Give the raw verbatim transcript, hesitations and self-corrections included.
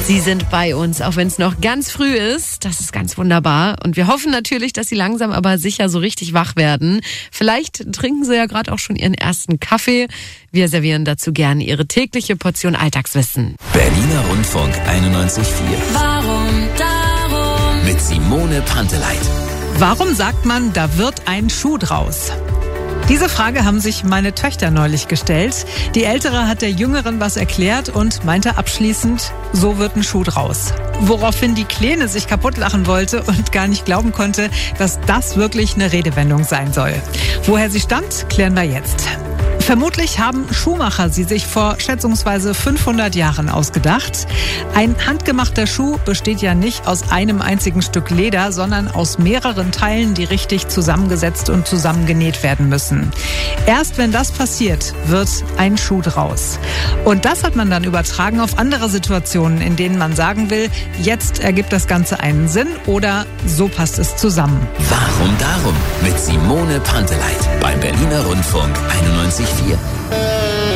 Sie sind bei uns, auch wenn es noch ganz früh ist. Das ist ganz wunderbar. Und wir hoffen natürlich, dass Sie langsam aber sicher so richtig wach werden. Vielleicht trinken Sie ja gerade auch schon Ihren ersten Kaffee. Wir servieren dazu gerne Ihre tägliche Portion Alltagswissen. Berliner Rundfunk einundneunzig Komma vier. Warum darum? Mit Simone Panteleit. Warum sagt man, da wird ein Schuh draus? Diese Frage haben sich meine Töchter neulich gestellt. Die Ältere hat der Jüngeren was erklärt und meinte abschließend, so wird ein Schuh draus. Woraufhin die Kleine sich kaputt lachen wollte und gar nicht glauben konnte, dass das wirklich eine Redewendung sein soll. Woher sie stammt, klären wir jetzt. Vermutlich haben Schuhmacher sie sich vor schätzungsweise fünfhundert Jahren ausgedacht. Ein handgemachter Schuh besteht ja nicht aus einem einzigen Stück Leder, sondern aus mehreren Teilen, die richtig zusammengesetzt und zusammengenäht werden müssen. Erst wenn das passiert, wird ein Schuh draus. Und das hat man dann übertragen auf andere Situationen, in denen man sagen will, jetzt ergibt das Ganze einen Sinn oder so passt es zusammen. Warum darum? Mit Simone Panteleit beim Berliner Rundfunk einundneunzig Komma vier.